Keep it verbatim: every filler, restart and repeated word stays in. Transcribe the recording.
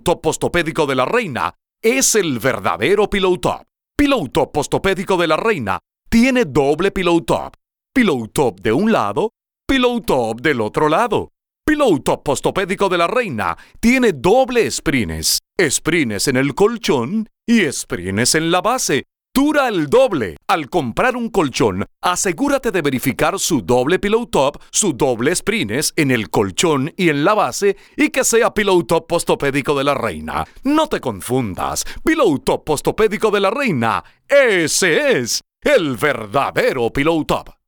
Top Postopédico de la Reina es el verdadero Pillow Top. Pillow Top Postopédico de la Reina tiene doble Pillow Top. Pillow Top de un lado, Pillow Top del otro lado. Pillow Top Postopédico de la Reina tiene doble sprines. Sprines en el colchón y sprines en la base. Dura el doble. Al comprar un colchón, asegúrate de verificar su doble Pillow Top, su doble sprines en el colchón y en la base, y que sea Pillow Top Postopédico de la Reina. No te confundas. Pillow Top Postopédico de la Reina, ese es el verdadero Pillow Top.